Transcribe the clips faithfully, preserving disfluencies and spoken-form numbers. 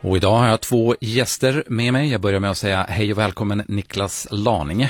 Och idag har jag två gäster med mig. Jag börjar med att säga hej och välkommen Niklas Laninge.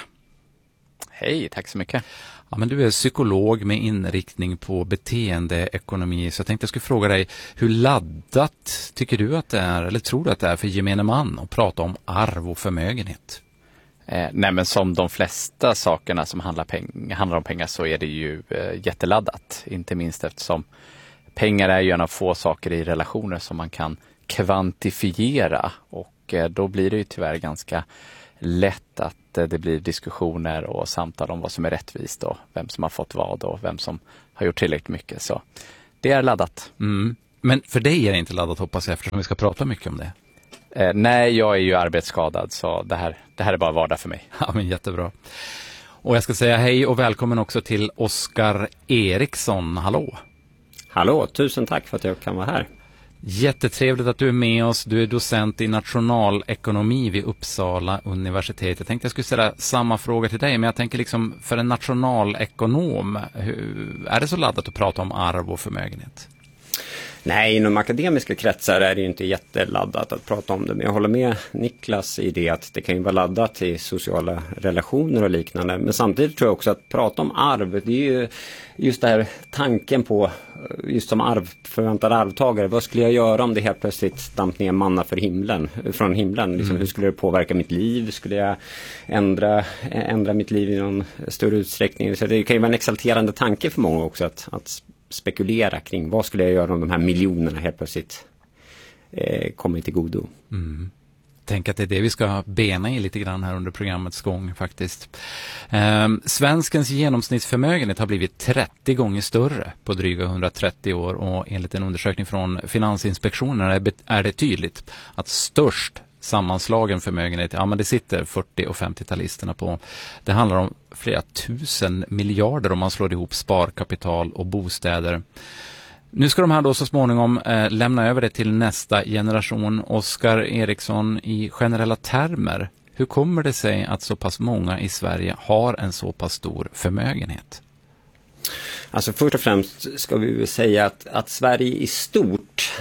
Hej, tack så mycket. Ja, men du är psykolog med inriktning på beteendeekonomi, så jag tänkte jag skulle fråga dig, hur laddat tycker du att det är, eller tror du att det är för gemene man att prata om arv och förmögenhet? Eh, nej men som de flesta sakerna som handlar, peng- handlar om pengar så är det ju eh, jätteladdat. Inte minst eftersom pengar är ju en av få saker i relationer som man kan kvantifiera, och eh, då blir det ju tyvärr ganska lätt att eh, det blir diskussioner och samtal om vad som är rättvist och vem som har fått vad och vem som har gjort tillräckligt mycket. Så det är laddat. Mm. Men för dig är det inte laddat, hoppas jag, eftersom vi ska prata mycket om det. Eh, nej, jag är ju arbetsskadad, så det här, det här är bara vardag för mig. Ja, men jättebra. Och jag ska säga hej och välkommen också till Oskar Eriksson. Hallå! Hallå, tusen tack för att jag kan vara här. Jättetrevligt att du är med oss. Du är docent i nationalekonomi vid Uppsala universitet. Jag tänkte jag skulle ställa samma fråga till dig, men jag tänker liksom för en nationalekonom, hur, är det så laddat att prata om arv och förmögenhet? Nej, inom akademiska kretsar är det ju inte jätteladdat att prata om det. Men jag håller med Niklas i det att det kan ju vara laddat i sociala relationer och liknande. Men samtidigt tror jag också att prata om arv, det är ju just det här tanken på, just som arv, förväntad arvtagare. Vad skulle jag göra om det helt plötsligt damp ner manna för himlen, från himlen? Liksom, mm. Hur skulle det påverka mitt liv? Skulle jag ändra, ändra mitt liv i någon större utsträckning? Så det kan ju vara en exalterande tanke för många också att, att spekulera kring vad skulle jag göra om de här miljonerna helt plötsligt eh, kommer till godo. Mm. Tänk att det är det vi ska bena i lite grann här under programmets gång faktiskt. Eh, svenskens genomsnittsförmögenhet har blivit trettio gånger större på dryga hundratrettio år, och enligt en undersökning från Finansinspektionen är, be- är det tydligt att störst sammanslagen förmögenhet, ja men det sitter fyrtio- och femtio-talisterna på. Det handlar om flera tusen miljarder om man slår ihop sparkapital och bostäder. Nu ska de här då så småningom eh, lämna över det till nästa generation. Oskar Eriksson, i generella termer, hur kommer det sig att så pass många i Sverige har en så pass stor förmögenhet? Alltså först och främst ska vi väl säga att, att Sverige i stort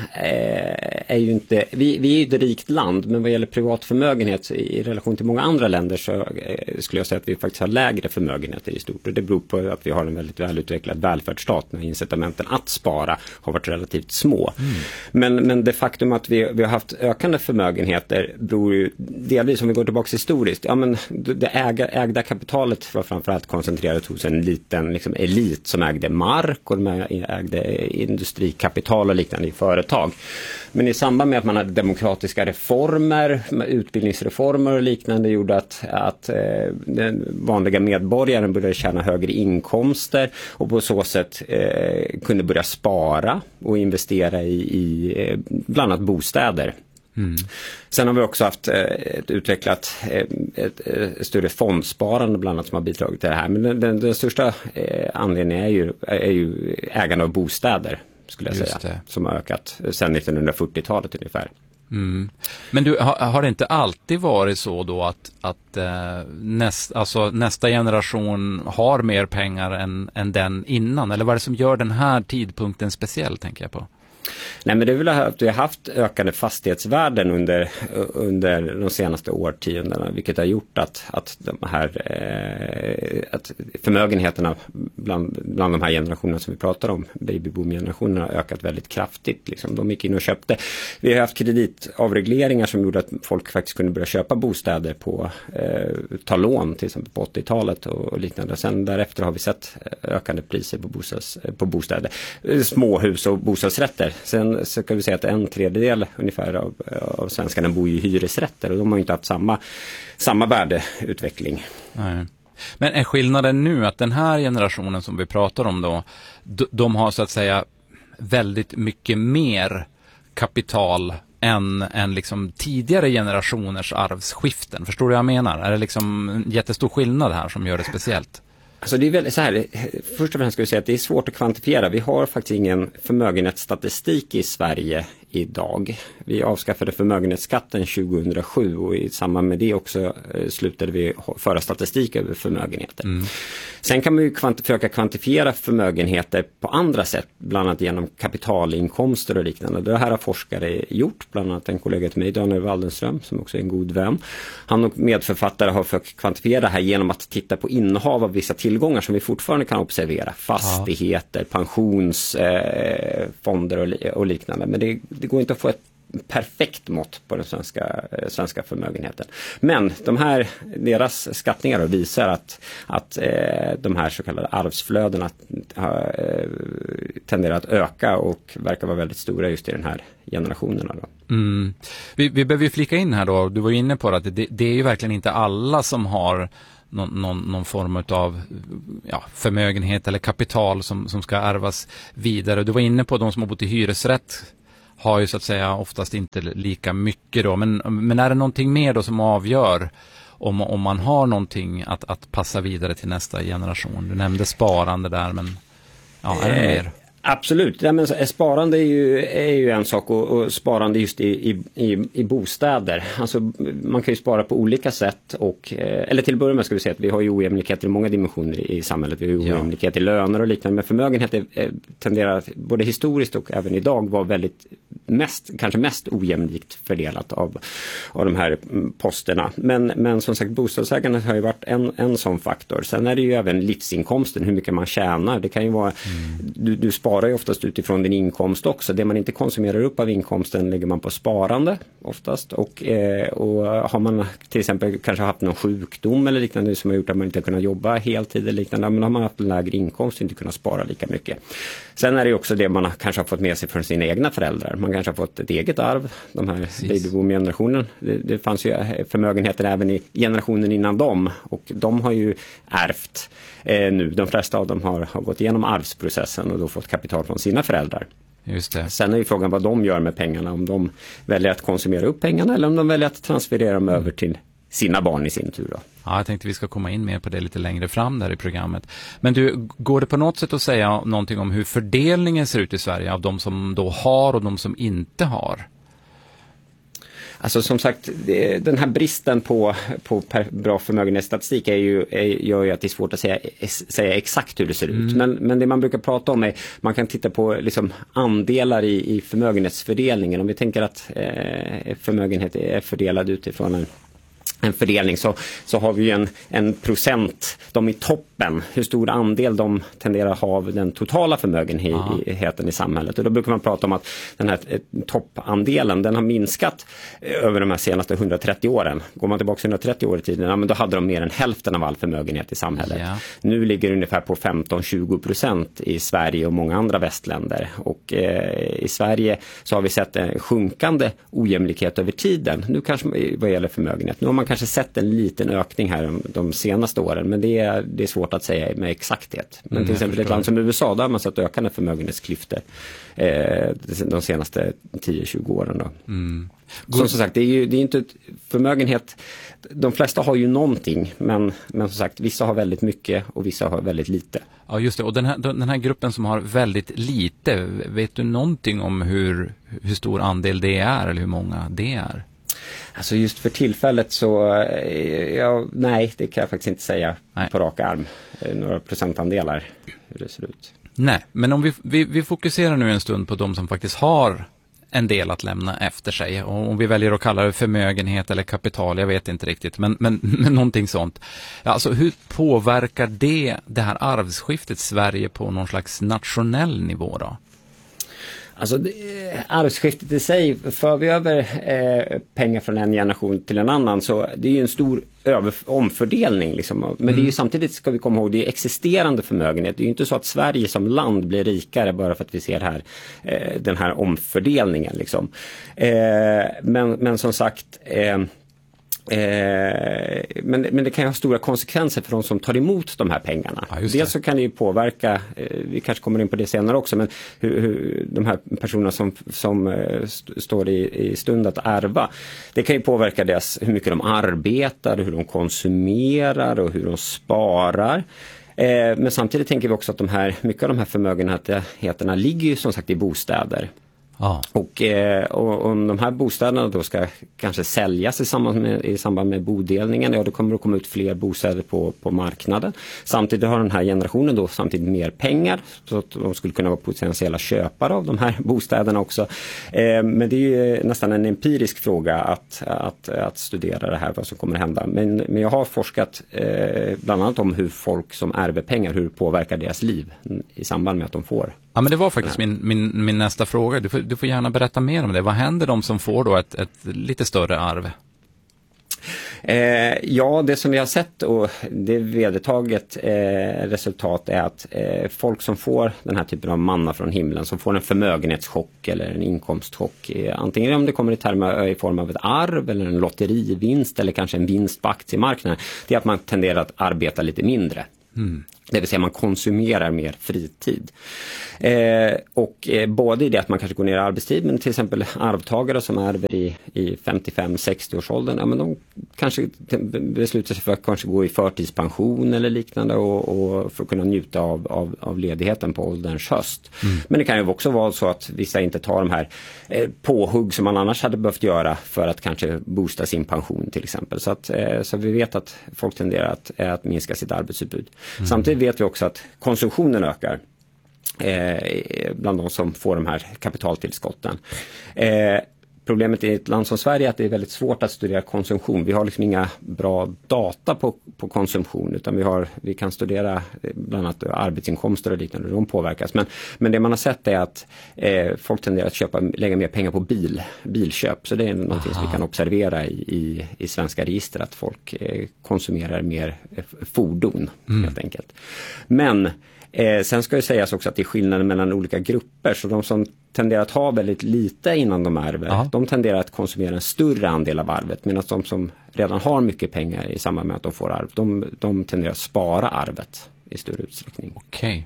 eh, är ju inte, vi, vi är ju ett rikt land, men vad gäller privat förmögenhet i relation till många andra länder så eh, skulle jag säga att vi faktiskt har lägre förmögenheter i stort, och det beror på att vi har en väldigt välutvecklad välfärdsstat när incitamenten att spara har varit relativt små. Mm. Men, men det faktum att vi, vi har haft ökande förmögenheter beror ju delvis, om vi går tillbaka historiskt, ja men det äga, ägda kapitalet var framförallt koncentrerat hos en liten liksom, elit som ägde mark och de ägde industrikapital och liknande i företag. Men i samband med att man hade demokratiska reformer, utbildningsreformer och liknande, gjorde att, att eh, den vanliga medborgaren började tjäna högre inkomster och på så sätt eh, kunde börja spara och investera i, i eh, bland annat bostäder. Mm. Sen har vi också haft ett utvecklat ett, ett större fondsparande bland annat som har bidragit till det här. Men den, den, den största anledningen är ju, är ju ägande av bostäder, skulle jag Just säga, det. som har ökat sedan nittonhundrafyrtiotalet ungefär. Mm. Men du, har, har det inte alltid varit så då att, att eh, näst, alltså nästa generation har mer pengar än, än den innan? Eller vad är det som gör den här tidpunkten speciell, tänker jag på? Nej, men det är väl att vi har haft ökade fastighetsvärden under, under de senaste årtiondena, vilket har gjort att, att de här eh, att förmögenheterna bland, bland de här generationerna som vi pratar om, babyboom-generationerna, har ökat väldigt kraftigt. Liksom. De gick in och köpte. Vi har haft kreditavregleringar som gjorde att folk faktiskt kunde börja köpa bostäder på, eh, ta lån till exempel på åttiotalet och, och liknande. Sen därefter har vi sett ökande priser på, bostads, på bostäder, småhus och bostadsrätter. Sen så kan vi säga att en tredjedel ungefär av, av svenskarna bor i hyresrätter, och de har ju inte haft samma, samma värdeutveckling. Nej. Men är skillnaden nu att den här generationen som vi pratar om då, de har så att säga väldigt mycket mer kapital än, än liksom tidigare generationers arvsskiften? Förstår du vad jag menar? Är det liksom en jättestor skillnad här som gör det speciellt? Alltså det är väl så här, först och främst ska vi säga att det är svårt att kvantifiera. Vi har faktiskt ingen förmögenhetsstatistik i Sverige idag. Vi avskaffade förmögenhetsskatten tjugohundrasju och i samband med det också eh, slutade vi föra statistik över förmögenheter. Mm. Sen kan man ju kvant- försöka kvantifiera förmögenheter på andra sätt, bland annat genom kapitalinkomster och liknande. Det här har forskare gjort, bland annat en kollega till mig, Daniel Waldenström, som också är en god vän. Han och medförfattare har försökt kvantifiera det här genom att titta på innehav av vissa tillgångar som vi fortfarande kan observera. Fastigheter, ja. pensionsfonder eh, och, li- och liknande. Men det, det går inte att få ett perfekt mått på den svenska, svenska förmögenheten. Men de här, deras skattningar visar att, att eh, de här så kallade arvsflödena eh, tenderar att öka och verkar vara väldigt stora just i den här generationerna. Då. Mm. Vi, vi behöver ju flika in här då, du var inne på att det, det är ju verkligen inte alla som har någon, någon, någon form av ja, förmögenhet eller kapital som, som ska ärvas vidare. Du var inne på de som har bott i hyresrätt har ju så att säga oftast inte lika mycket då. Men, men är det någonting mer då som avgör om, om man har någonting att, att passa vidare till nästa generation? Du nämnde sparande där, men ja, är det mer? Absolut, ja, men sparande är ju, är ju en sak och, och sparande just i, i, i, i bostäder. Alltså, man kan ju spara på olika sätt och, eller till att börja med ska vi säga att vi har ju ojämlikheter i många dimensioner i, i samhället. Vi har ju ojämlikhet i löner och liknande, men förmögenhet är, är, tenderar att både historiskt och även idag vara väldigt mest, kanske mest ojämlikt fördelat av, av de här posterna. Men, men som sagt, bostadsägandet har ju varit en, en sån faktor. Sen är det ju även livsinkomsten, hur mycket man tjänar. Det kan ju vara, mm. du, du sparar sparar ju oftast utifrån din inkomst också. Det man inte konsumerar upp av inkomsten lägger man på sparande oftast. Och, eh, och har man till exempel kanske haft någon sjukdom eller liknande som har gjort att man inte kunnat jobba heltid eller liknande, men har man haft en lägre inkomst och inte kunnat spara lika mycket. Sen är det också det man kanske har fått med sig från sina egna föräldrar. Man kanske har fått ett eget arv, de här babyboom-generationen. Det, det fanns ju förmögenheter även i generationen innan dem och de har ju ärvt eh, nu. De flesta av dem har, har gått igenom arvsprocessen och då fått kapital från sina föräldrar. Just det. Sen är ju frågan vad de gör med pengarna, om de väljer att konsumera upp pengarna eller om de väljer att transferera dem mm. över till sina barn i sin tur då. Ja, jag tänkte vi ska komma in mer på det lite längre fram där i programmet. Men du, går det på något sätt att säga någonting om hur fördelningen ser ut i Sverige av de som då har och de som inte har? Alltså som sagt, det, den här bristen på, på per, bra förmögenhetsstatistik är ju, är, gör ju att det är svårt att säga, säga exakt hur det ser mm. ut. Men, men det man brukar prata om är, man kan titta på liksom andelar i, i förmögenhetsfördelningen. Om vi tänker att eh, förmögenhet är fördelad utifrån en en fördelning så, så har vi ju en, en procent, de i toppen, hur stor andel de tenderar att ha av den totala förmögenheten i samhället. Och då brukar man prata om att den här toppandelen, den har minskat över de här senaste hundratrettio åren. Går man tillbaka hundratrettio år i tiden, ja, men då hade de mer än hälften av all förmögenhet i samhället. Yeah. Nu ligger det ungefär på femton till tjugo procent i Sverige och många andra västländer. Och eh, i Sverige så har vi sett en sjunkande ojämlikhet över tiden. Nu kanske vad gäller förmögenhet. Nu har man kanske sett en liten ökning här de, de senaste åren, men det är, det är svårt att säga med exakthet. Men mm, till exempel ett land som U S A, där har man sett ökande förmögenhetsklyftor eh, de senaste tio till tjugo åren. Då. Mm. Som, som sagt, det är ju det är inte ett förmögenhet, de flesta har ju någonting, men, men som sagt, vissa har väldigt mycket och vissa har väldigt lite. Ja, just det. Och den här, den här gruppen som har väldigt lite, vet du någonting om hur, hur stor andel det är eller hur många det är? Alltså just för tillfället så, ja, nej, det kan jag faktiskt inte säga nej. På rak arm. Några procentandelar hur det ser ut. Nej, men om vi, vi, vi fokuserar nu en stund på de som faktiskt har en del att lämna efter sig. Och om vi väljer att kalla det förmögenhet eller kapital, jag vet inte riktigt, men, men, men någonting sånt. Alltså hur påverkar det, det här arvsskiftet Sverige på någon slags nationell nivå då? Alltså det, arvsskiftet i sig, för vi över eh, pengar från en generation till en annan, så det är ju en stor över, omfördelning liksom. Men mm. det är ju samtidigt, ska vi komma ihåg, det är existerande förmögenhet. Det är ju inte så att Sverige som land blir rikare bara för att vi ser här, eh, den här omfördelningen liksom. Eh, men, men som sagt eh, Eh, men, men det kan ju ha stora konsekvenser för de som tar emot de här pengarna. Ja, dels så kan det ju påverka, eh, vi kanske kommer in på det senare också, men hur, hur de här personerna som, som eh, st- står i, i stund att ärva, det kan ju påverka deras, hur mycket de arbetar, hur de konsumerar och hur de sparar. Eh, men samtidigt tänker vi också att de här, mycket av de här förmögenheterna ligger ju som sagt i bostäder. Ja. Och, eh, och om de här bostäderna då ska kanske säljas i samband med, i samband med bodelningen, ja då kommer det att komma ut fler bostäder på, på marknaden. Samtidigt har den här generationen då samtidigt mer pengar så att de skulle kunna vara potentiella köpare av de här bostäderna också. Eh, men det är ju nästan en empirisk fråga att, att, att studera det här, vad som kommer att hända. Men, men jag har forskat eh, bland annat om hur folk som ärver pengar, hur det påverkar deras liv i samband med att de får. Ja, men det var faktiskt min, min, min nästa fråga. Du får, du får gärna berätta mer om det. Vad händer de som får då ett, ett lite större arv? Eh, ja, det som vi har sett och det vedertaget eh, resultat är att eh, folk som får den här typen av manna från himlen, som får en förmögenhetschock eller en inkomstchock, eh, antingen om det kommer i termer i form av ett arv eller en lotterivinst eller kanske en vinst på aktiemarknaden, det är att man tenderar att arbeta lite mindre. Mm. Det vill säga man konsumerar mer fritid. Eh, och eh, både i det att man kanske går ner i arbetstid, men till exempel arvtagare som ärver i, i femtiofem sextio års åldern, ja, men de kanske beslutar sig för att kanske gå i förtidspension eller liknande och, och för att kunna njuta av, av, av ledigheten på ålderns höst. Mm. Men det kan ju också vara så att vissa inte tar de här eh, påhugg som man annars hade behövt göra för att kanske boosta sin pension till exempel. Så, att, eh, så vi vet att folk tenderar att, att minska sitt arbetsutbud. Mm. Samtidigt vet vi också att konsumtionen ökar eh, bland de som får de här kapitaltillskotten. Eh, problemet i ett land som Sverige är att det är väldigt svårt att studera konsumtion. Vi har liksom inga bra data på, på konsumtion, utan vi, har, vi kan studera bland annat arbetsinkomster och liknande, de påverkas. Men, men det man har sett är att eh, folk tenderar att köpa, lägga mer pengar på bil, bilköp. Så det är något som vi kan observera i, i, i svenska register, att folk eh, konsumerar mer eh, fordon mm. helt enkelt. Men Eh, sen ska det sägas också att det är skillnader mellan olika grupper, så de som tenderar att ha väldigt lite innan de ärver, ja. de tenderar att konsumera en större andel av arvet, medan de som redan har mycket pengar i samband med att de får arv, de, de tenderar att spara arvet i större utsträckning. Okej.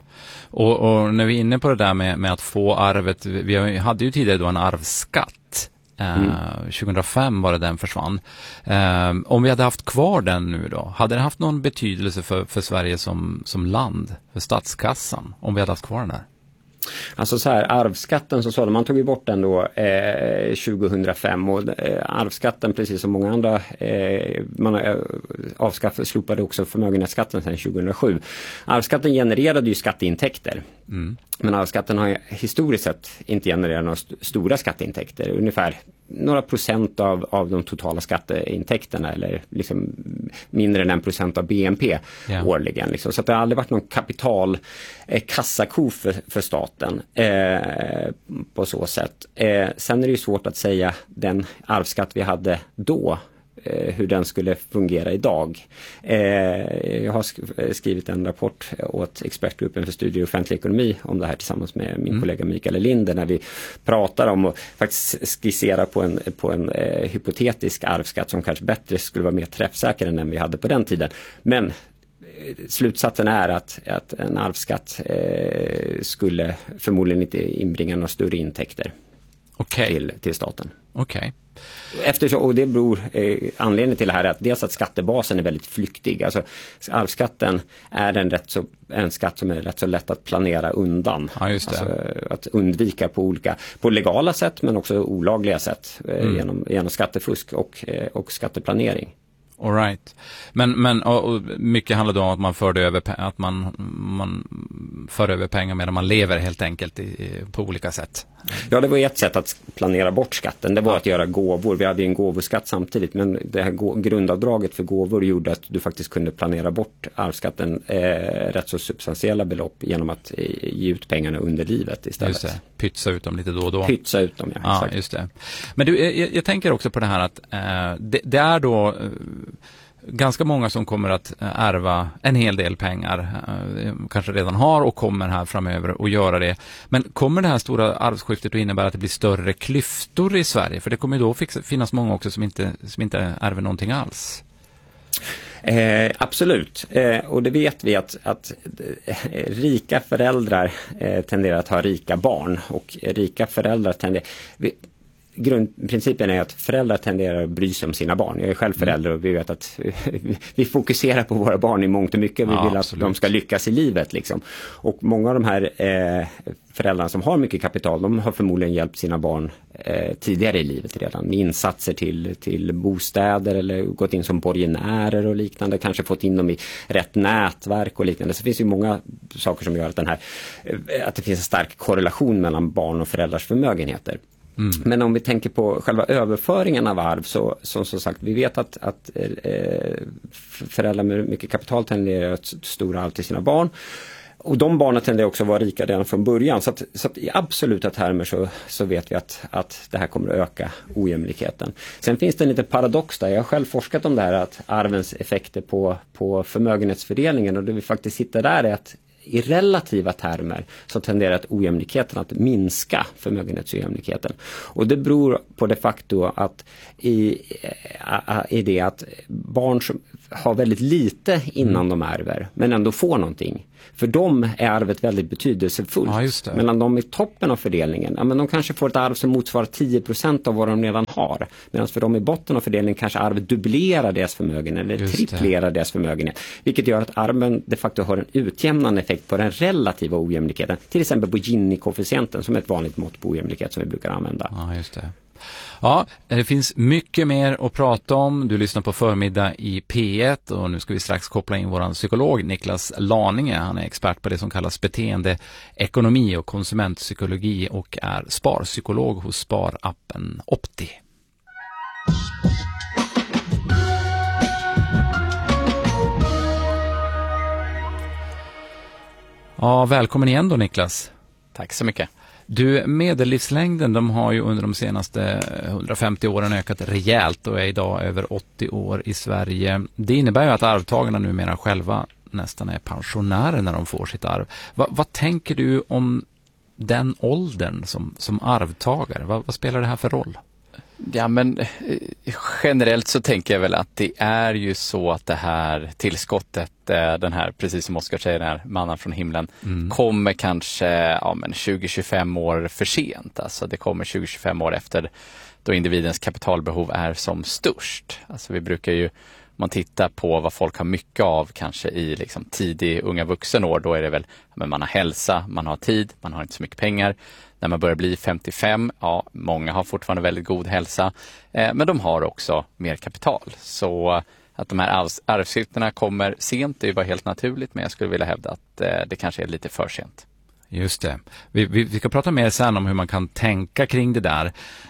Och, och när vi är inne på det där med, med att få arvet, vi hade ju tidigare då en arvsskatt. Mm. Uh, tjugohundrafem var det den försvann. Uh, om vi hade haft kvar den nu då, hade det haft någon betydelse för, för Sverige som, som land, för statskassan, om vi hade haft kvar den där? Alltså så här, arvsskatten så sa man tog ju bort den då eh, tjugohundrafem och eh, arvsskatten precis som många andra eh, man eh, avskaffade, slopade också förmögenhetsskatten sedan tjugohundrasju. Arvsskatten genererade ju skatteintäkter. Mm. Men arvsskatten har historiskt sett inte genererat några st- stora skatteintäkter. Ungefär några procent av, av de totala skatteintäkterna, eller liksom mindre än en procent av B N P yeah. årligen. Liksom. Så att det har aldrig varit någon kapital eh, kassako för, för staten eh, på så sätt. Eh, sen är det ju svårt att säga den arvsskatt vi hade då, hur den skulle fungera idag. Eh, jag har sk- skrivit en rapport åt expertgruppen för studier i offentlig ekonomi om det här tillsammans med min mm. kollega Mikael Linder, när vi pratar om och faktiskt skissera på en, på en eh, hypotetisk arvsskatt som kanske bättre skulle vara mer träffsäker än den vi hade på den tiden. Men slutsatsen är att, att en arvsskatt eh, skulle förmodligen inte inbringa några större intäkter okay. till, till staten. Okej. Okay. Eftersom, och det beror, eh, anledningen till det här är att dels att skattebasen är väldigt flyktig. Alltså arvsskatten är en, rätt så, en skatt som är rätt så lätt att planera undan. Ja, just det. Alltså, att undvika på olika, på legala sätt men också olagliga sätt eh, mm. genom, genom skattefusk och, eh, och skatteplanering. All right. Men, men och, och mycket handlar då om att man för över, att man, man för över pengar medan man lever helt enkelt i, på olika sätt. Ja, det var ett sätt att planera bort skatten. Det var ja. att göra gåvor. Vi hade ju en gåvoskatt samtidigt, men det här gå- grundavdraget för gåvor gjorde att du faktiskt kunde planera bort arvsskatten eh, rätt så substantiella belopp genom att eh, ge ut pengarna under livet istället. Just det. Pytsa ut dem lite då och då. Pytsa ut dem, ja. Ja, exakt. Just det. Men du, jag, jag tänker också på det här att eh, det, det är då... Eh, ganska många som kommer att ärva en hel del pengar, kanske redan har och kommer här framöver att göra det. Men kommer det här stora arvsskiftet att innebära att det blir större klyftor i Sverige? För det kommer ju då finnas många också som inte, som inte ärver någonting alls. Eh, absolut, eh, och det vet vi att, att eh, rika föräldrar eh, tenderar att ha rika barn, och rika föräldrar tenderar... Vi, grundprincipen är att föräldrar tenderar att bry sig om sina barn. Jag är själv förälder och vi vet att vi fokuserar på våra barn i mångt och mycket. Vi ja, vill att absolut. de ska lyckas i livet liksom. Och många av de här eh, föräldrarna som har mycket kapital, de har förmodligen hjälpt sina barn eh, tidigare i livet redan. Med insatser till, till bostäder eller gått in som borgenärer och liknande. Kanske fått in dem i rätt nätverk och liknande. Så det finns ju många saker som gör att, den här, att det finns en stark korrelation mellan barn och föräldrars förmögenheter. Mm. Men om vi tänker på själva överföringen av arv så som så sagt, vi vet att, att eh, föräldrar med mycket kapital tenderar att stora arv till sina barn. Och de barnen tenderar också att vara rika redan från början. Så, att, så att i absoluta termer så, så vet vi att, att det här kommer att öka ojämlikheten. Sen finns det en liten paradox där. Jag har själv forskat om det här, att arvens effekter på, på förmögenhetsfördelningen. Och det vi faktiskt hittar där är att i relativa termer så tenderar att ojämlikheten att minska, förmögenhetsojämlikheten. Och det beror på det faktum att i, i det att barn som har väldigt lite innan mm. de ärver men ändå får någonting. För dem är arvet väldigt betydelsefullt. Ja, just det. Medan de i toppen av fördelningen, ja, men de kanske får ett arv som motsvarar tio procent av vad de redan har. Medan för dem i botten av fördelningen kanske arvet dubblerar deras förmögenhet eller just triplerar det. deras förmögenhet. Vilket gör att arven de facto har en utjämnande effekt på den relativa ojämlikheten. Till exempel på Gini-koefficienten som är ett vanligt mått på ojämlikhet som vi brukar använda. Ja, just det. Ja, det finns mycket mer att prata om. Du lyssnar på Förmiddag i P ett och nu ska vi strax koppla in våran psykolog Niklas Laninge. Han är expert på det som kallas beteendeekonomi och konsumentpsykologi och är sparpsykolog hos sparappen Opti. Ja, välkommen igen då Niklas. Tack så mycket. Du, medellivslängden de har ju under de senaste hundrafemtio åren ökat rejält och är idag över åttio år i Sverige. Det innebär ju att arvtagarna numera själva nästan är pensionärer när de får sitt arv. Va, vad tänker du om den åldern som, som arvtagare? Va, vad spelar det här för roll? Ja, men generellt så tänker jag väl att det är ju så att det här tillskottet, den här, precis som Oskar säger, den här mannen från himlen, mm. kommer kanske ja, men tjugo till tjugofem år för sent. Alltså det kommer tjugo till tjugofem år efter då individens kapitalbehov är som störst. Alltså vi brukar ju, om man tittar på vad folk har mycket av kanske i liksom tidig unga vuxenår, då är det väl, men man har hälsa, man har tid, man har inte så mycket pengar. När man börjar bli femtiofem, ja, många har fortfarande väldigt god hälsa, eh, men de har också mer kapital. Så att de här arvs- arvsskifterna kommer sent, det är ju bara helt naturligt, men jag skulle vilja hävda att eh, det kanske är lite för sent. Just det. Vi, vi, vi ska prata mer sen om hur man kan tänka kring det där.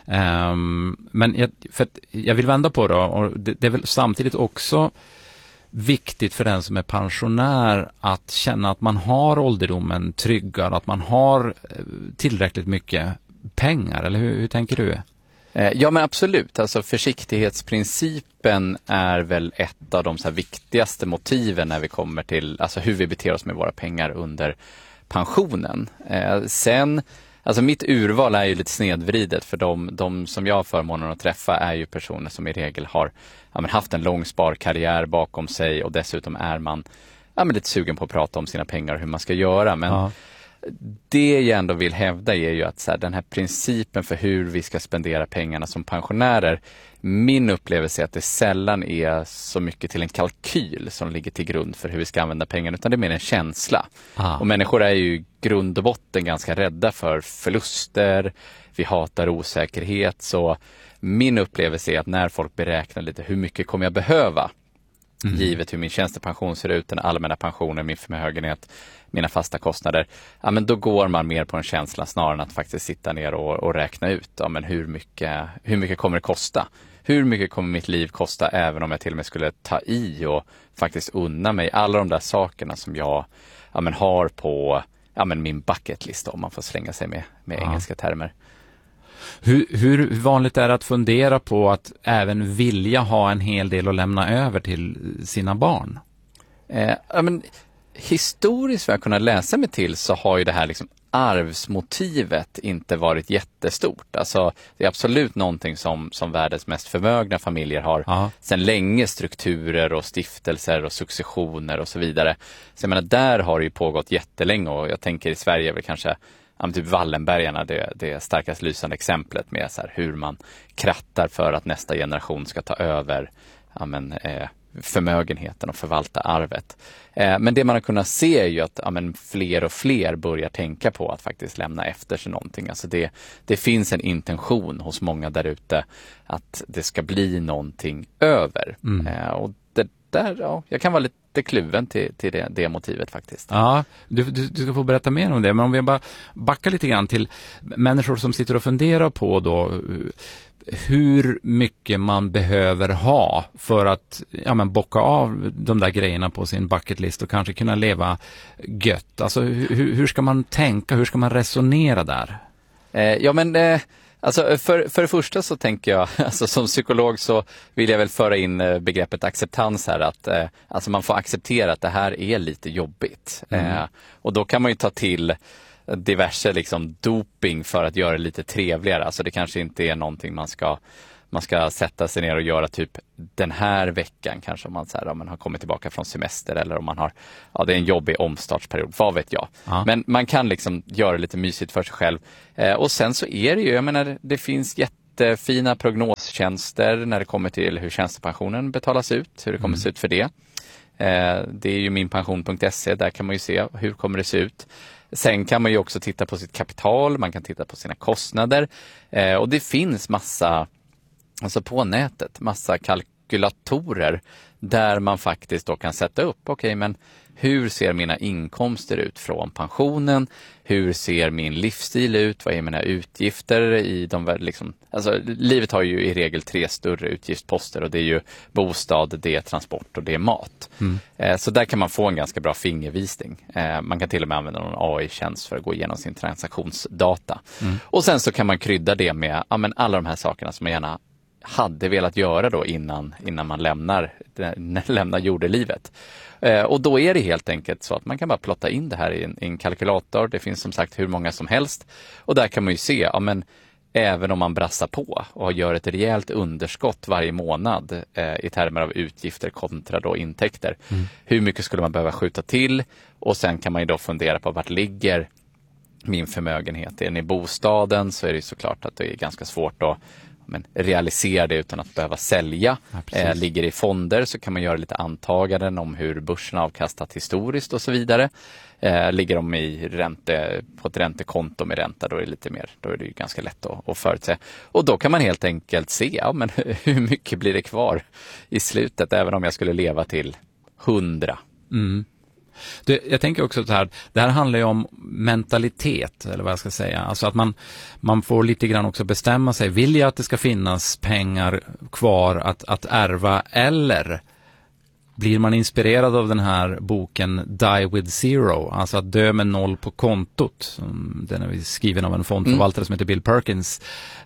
Um, men jag, för att jag vill vända på det, och det, det är väl samtidigt också viktigt för den som är pensionär att känna att man har ålderdomen tryggad, att man har tillräckligt mycket pengar, eller hur, hur tänker du? Ja, men absolut. Alltså försiktighetsprincipen är väl ett av de så här viktigaste motiven när vi kommer till alltså hur vi beter oss med våra pengar under pensionen. Eh, sen, alltså mitt urval är ju lite snedvridet, för de, de som jag har förmånen att träffa är ju personer som i regel har ja, men haft en lång sparkarriär bakom sig, och dessutom är man ja, men lite sugen på att prata om sina pengar och hur man ska göra. Men ja. Det jag ändå vill hävda är ju att så här, den här principen för hur vi ska spendera pengarna som pensionärer, min upplevelse är att det sällan är så mycket till en kalkyl som ligger till grund för hur vi ska använda pengarna, utan det är mer en känsla. Ah. Och människor är ju grund och botten ganska rädda för förluster, vi hatar osäkerhet, så min upplevelse är att när folk beräknar lite hur mycket kommer jag behöva, mm. givet hur min tjänstepension ser ut, den allmänna pensionen, min förmögenhet, mina fasta kostnader, ja, men då går man mer på en känsla snarare än att faktiskt sitta ner och, och räkna ut ja, men hur, mycket, hur mycket kommer det kosta. Hur mycket kommer mitt liv kosta, även om jag till och med skulle ta i och faktiskt unna mig alla de där sakerna som jag ja, men har på ja, men min bucket list, om man får slänga sig med, med ja. engelska termer. Hur, hur vanligt är det att fundera på att även vilja ha en hel del att lämna över till sina barn? Eh, ja, men historiskt vad jag kunnat läsa mig till så har ju det här liksom arvsmotivet inte varit jättestort. Alltså det är absolut någonting som, som världens mest förmögna familjer har Aha. sedan länge, strukturer och stiftelser och successioner och så vidare. Så jag menar, där har det ju pågått jättelänge, och jag tänker i Sverige är väl kanske ja, typ Wallenbergarna, det, det starkast lysande exemplet med så här, hur man krattar för att nästa generation ska ta över ja, men, eh, förmögenheten och förvalta arvet. Eh, men det man har kunnat se är ju att ja, men fler och fler börjar tänka på att faktiskt lämna efter sig någonting. Alltså det, det finns en intention hos många där ute att det ska bli någonting över. Mm. Eh, och det där, ja, jag kan vara lite kluven till, till det, det motivet faktiskt. Ja, du, du, du ska få berätta mer om det. Men om vi bara backar lite grann till människor som sitter och funderar på då hur mycket man behöver ha för att ja, men bocka av de där grejerna på sin bucketlist och kanske kunna leva gött. Alltså hur, hur ska man tänka, hur ska man resonera där? Eh, ja men eh, alltså för, för det första så tänker jag, alltså som psykolog så vill jag väl föra in eh, begreppet acceptans här, att eh, alltså man får acceptera att det här är lite jobbigt. Mm. Eh, och då kan man ju ta till diverse liksom doping för att göra det lite trevligare. Alltså det kanske inte är någonting man ska man ska sätta sig ner och göra typ den här veckan, kanske om man, så här, om man har kommit tillbaka från semester eller om man har, ja det är en jobbig omstartsperiod, vad vet jag. Ja. Men man kan liksom göra det lite mysigt för sig själv. Eh, och sen så är det ju, jag menar det finns jättefina prognostjänster när det kommer till hur tjänstepensionen betalas ut, hur det kommer mm. se ut för det. Eh, det är ju minpension punkt se, där kan man ju se hur kommer det se ut. Sen kan man ju också titta på sitt kapital, man kan titta på sina kostnader eh, och det finns massa, alltså på nätet, massa kalkylatorer där man faktiskt då kan sätta upp, okej okay, men hur ser mina inkomster ut från pensionen? Hur ser min livsstil ut? Vad är mina utgifter i de liksom, alltså livet har ju i regel tre större utgiftsposter och det är ju bostad, det är transport och det är mat. Mm. Eh, så där kan man få en ganska bra fingervisning. Eh, man kan till och med använda någon A I-tjänst för att gå igenom sin transaktionsdata. Mm. Och sen så kan man krydda det med ja, men alla de här sakerna som man gärna hade velat göra då innan, innan man lämnar, lämnar jordelivet. Eh, och då är det helt enkelt så att man kan bara plotta in det här i en, i en kalkylator. Det finns som sagt hur många som helst. Och där kan man ju se, ja men även om man brassar på och gör ett rejält underskott varje månad eh, i termer av utgifter kontra då intäkter. Mm. Hur mycket skulle man behöva skjuta till? Och sen kan man ju då fundera på vart ligger min förmögenhet. Är den i bostaden så är det såklart att det är ganska svårt att men realisera det utan att behöva sälja. Ja, eh, ligger i fonder så kan man göra lite antaganden om hur börsen avkastat historiskt och så vidare. Eh, ligger de i ränte, på ett räntekonto med ränta, då är det lite mer, då är det ju ganska lätt att, att förutse. Och då kan man helt enkelt se, ja, men hur mycket blir det kvar i slutet, även om jag skulle leva till hundra. Mm. Det, jag tänker också så här, det här handlar ju om mentalitet, eller vad jag ska säga. Alltså att man, man får lite grann också bestämma sig. Vill jag att det ska finnas pengar kvar att, att ärva, eller blir man inspirerad av den här boken Die with Zero, alltså att dö med noll på kontot. Den är skriven av en fondförvaltare mm. som heter Bill Perkins.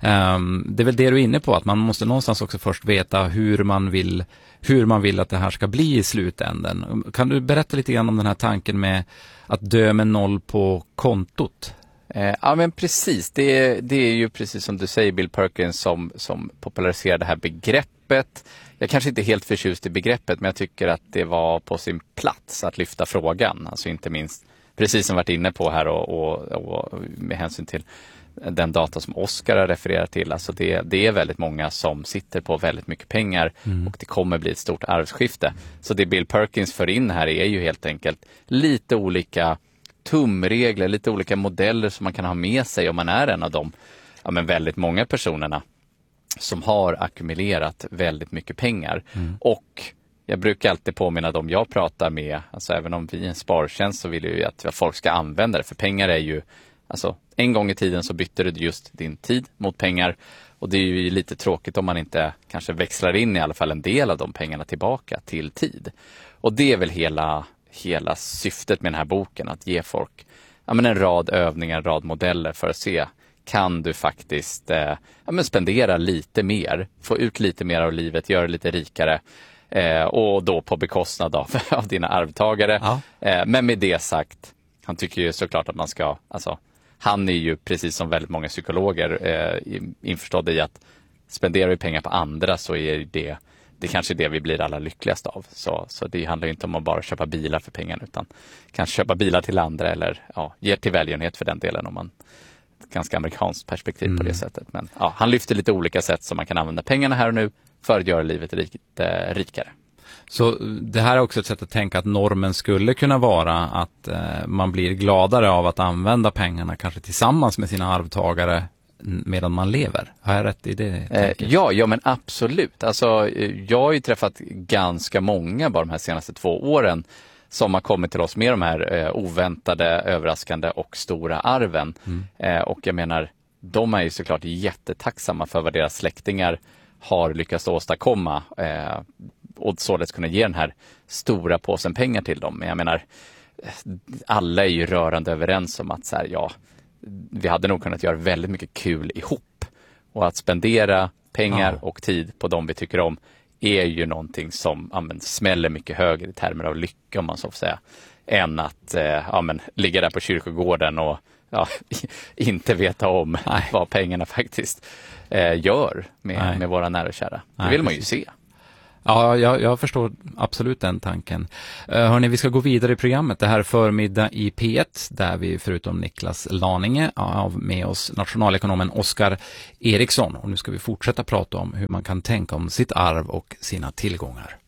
Um, det är väl det du är inne på, att man måste någonstans också först veta hur man vill hur man vill att det här ska bli i slutänden. Kan du berätta lite grann om den här tanken med att dö med noll på kontot? Eh, ja men precis, det, det är ju precis som du säger, Bill Perkins som, som populariserar det här begreppet. Jag kanske inte är helt förtjust i begreppet, men jag tycker att det var på sin plats att lyfta frågan. Alltså inte minst, precis som varit inne på här och, och, och med hänsyn till den data som Oskar har refererat till. Alltså det, det är väldigt många som sitter på väldigt mycket pengar mm. och det kommer bli ett stort arvsskifte. Så det Bill Perkins för in här är ju helt enkelt lite olika tumregler, lite olika modeller som man kan ha med sig om man är en av de ja, men väldigt många personerna som har ackumulerat väldigt mycket pengar. Mm. Och jag brukar alltid påminna dem jag pratar med, alltså även om vi är en spartjänst så vill jag ju att folk ska använda det, för pengar är ju, alltså en gång i tiden så bytte du just din tid mot pengar, och det är ju lite tråkigt om man inte kanske växlar in i alla fall en del av de pengarna tillbaka till tid. Och det är väl hela, hela syftet med den här boken, att ge folk ja, men en rad övningar, en rad modeller för att se, kan du faktiskt eh, ja, men spendera lite mer, få ut lite mer av livet, göra det lite rikare eh, och då på bekostnad av, av dina arvtagare. Ja. Eh, men med det sagt, han tycker ju såklart att man ska, alltså han är ju precis som väldigt många psykologer eh, införstådd i att spenderar vi pengar på andra så är det det kanske är det vi blir alla lyckligast av. Så, så det handlar ju inte om att bara köpa bilar för pengarna, utan kanske köpa bilar till andra eller ja, ge till välgörenhet för den delen, om man ett ganska amerikanskt perspektiv mm. på det sättet. Men ja, han lyfter lite olika sätt som man kan använda pengarna här och nu för att göra livet rik, äh, rikare. Så det här är också ett sätt att tänka att normen skulle kunna vara att eh, man blir gladare av att använda pengarna kanske tillsammans med sina arvtagare medan man lever. Har jag rätt i det? Eh, ja, ja, men absolut. Alltså, jag har ju träffat ganska många bara de här senaste två åren som har kommit till oss med de här eh, oväntade, överraskande och stora arven. Mm. Eh, och jag menar, de är ju såklart jättetacksamma för vad deras släktingar har lyckats åstadkomma eh, och således kunna ge den här stora påsen pengar till dem. Men jag menar, alla är ju rörande överens om att så här, ja, vi hade nog kunnat göra väldigt mycket kul ihop. Och att spendera pengar ja. och tid på dem vi tycker om är ju någonting som ja, men, smäller mycket högre i termer av lycka, om man så får säga, än att eh, ja, men, ligga där på kyrkogården och ja, inte veta om Nej. vad pengarna faktiskt eh, gör med, med våra nära och kära. Det vill man ju se. Ja, jag, jag förstår absolut den tanken. Uh, hörni, vi ska gå vidare i programmet. Det här är förmiddag i P ett, där vi förutom Niklas Laninge har med oss nationalekonomen Oskar Eriksson. Och nu ska vi fortsätta prata om hur man kan tänka om sitt arv och sina tillgångar.